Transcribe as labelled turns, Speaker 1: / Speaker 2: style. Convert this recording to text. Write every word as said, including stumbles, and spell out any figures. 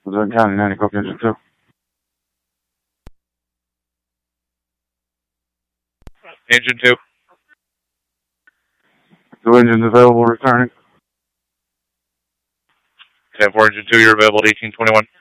Speaker 1: Missouri County, ninety, Coke Engine two.
Speaker 2: Engine two.
Speaker 1: Two engines available, returning.
Speaker 2: ten four, Engine two, you're available at eighteen twenty-one.